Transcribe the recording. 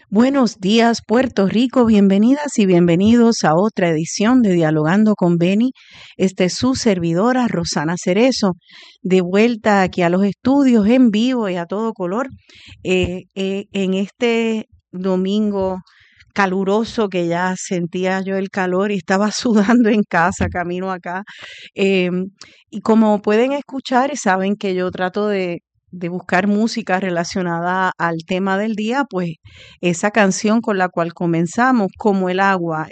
Buenos días, Puerto Rico. Bienvenidas y bienvenidos a otra edición de Dialogando con Beni. Esta es su servidora, Rosana Cerezo, de vuelta aquí a los estudios en vivo y a todo color en este domingo caluroso que ya sentía yo el calor y estaba sudando en casa, camino acá. Eh, y como pueden escuchar, saben que yo trato de buscar música relacionada al tema del día, pues esa canción con la cual comenzamos, Como el agua,